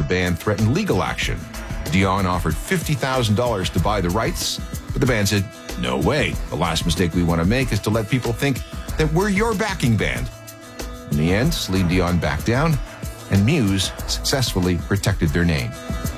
band threatened legal action. Dion offered $50,000 to buy the rights, but the band said, "No way. The last mistake we want to make is to let people think that we're your backing band." In the end, Celine Dion backed down, and Muse successfully protected their name.